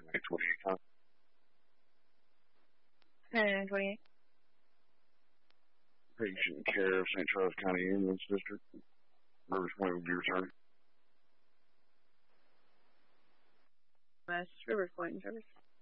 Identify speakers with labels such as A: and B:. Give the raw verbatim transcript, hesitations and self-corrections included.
A: ninety-nine twenty-eight, huh?
B: ninety-nine twenty-eight.
A: Patient care of Saint Charles County Ambulance District. Rivers Point will be returned.
B: West Rivers Point, Traverse.